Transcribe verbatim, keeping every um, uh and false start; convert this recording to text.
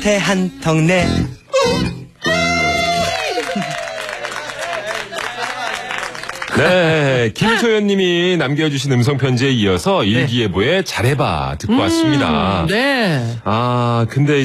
태 한 통 내. 네, 김소연님이 남겨주신 음성편지에 이어서 일기예보의 잘해봐 듣고 음, 왔습니다. 네. 아, 근데